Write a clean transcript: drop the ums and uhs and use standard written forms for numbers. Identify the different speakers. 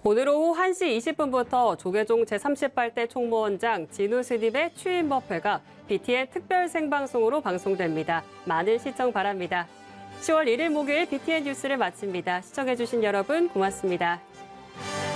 Speaker 1: 오늘 오후 1시 20분부터 조계종 제38대 총무원장 진우 스님의 취임 법회가 BTN 특별 생방송으로 방송됩니다. 많은 시청 바랍니다. 10월 1일 목요일 BTN 뉴스를 마칩니다. 시청해주신 여러분 고맙습니다.